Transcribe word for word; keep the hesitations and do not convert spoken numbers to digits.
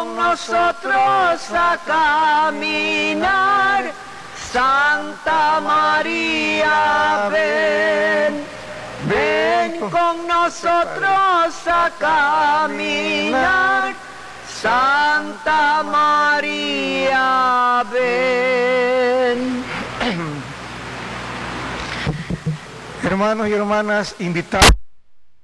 con nosotros a caminar. Santa María, ven, ven con nosotros a caminar. Santa María, ven. Hermanos y hermanas, invitados.